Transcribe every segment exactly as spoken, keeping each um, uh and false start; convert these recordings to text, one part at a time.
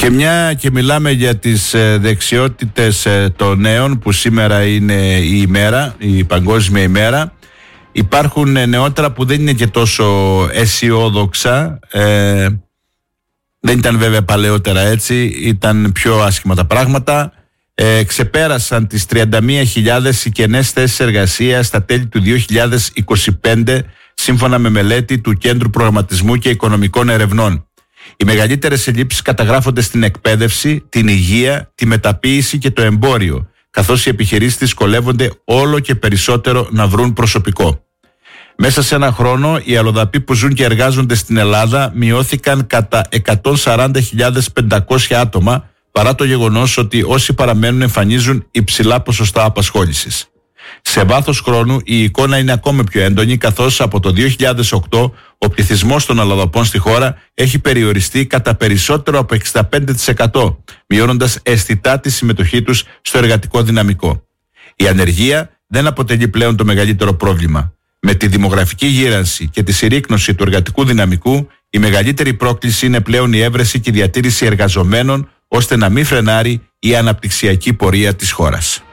Και μια και μιλάμε για τις δεξιότητες των νέων, που σήμερα είναι η ημέρα, η παγκόσμια ημέρα, υπάρχουν νεότερα που δεν είναι και τόσο αισιόδοξα. ε, δεν ήταν βέβαια παλαιότερα έτσι, ήταν πιο άσχημα τα πράγματα. ε, ξεπέρασαν τις τριάντα μία χιλιάδες οι κενές θέσεις εργασίας στα τέλη του δύο χιλιάδες είκοσι πέντε, σύμφωνα με μελέτη του Κέντρου Προγραμματισμού και Οικονομικών Ερευνών. Οι μεγαλύτερες ελλείψεις καταγράφονται στην εκπαίδευση, την υγεία, τη μεταποίηση και το εμπόριο, καθώς οι επιχειρήσεις δυσκολεύονται όλο και περισσότερο να βρουν προσωπικό. Μέσα σε ένα χρόνο, οι αλλοδαποί που ζουν και εργάζονται στην Ελλάδα μειώθηκαν κατά εκατόν σαράντα χιλιάδες πεντακόσια άτομα, παρά το γεγονός ότι όσοι παραμένουν εμφανίζουν υψηλά ποσοστά απασχόλησης. Σε βάθος χρόνου η εικόνα είναι ακόμη πιο έντονη, καθώς από το δύο χιλιάδες οκτώ ο πληθυσμός των αλλοδαπών στη χώρα έχει περιοριστεί κατά περισσότερο από εξήντα πέντε τοις εκατό, μειώνοντας αισθητά τη συμμετοχή τους στο εργατικό δυναμικό. Η ανεργία δεν αποτελεί πλέον το μεγαλύτερο πρόβλημα. Με τη δημογραφική γύρανση και τη συρρίκνωση του εργατικού δυναμικού, η μεγαλύτερη πρόκληση είναι πλέον η έβρεση και η διατήρηση εργαζομένων, ώστε να μην φρενάρει η αναπτυξιακή πορεία της χώρας.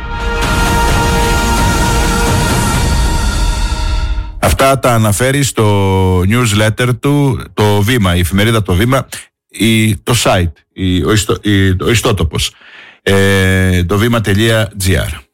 Αυτά τα αναφέρει στο newsletter του το Βήμα, η εφημερίδα το Βήμα, η, το site, η, ο, ιστο, η, ο ιστότοπος, ε, το βήμα τελεία τζι άρ.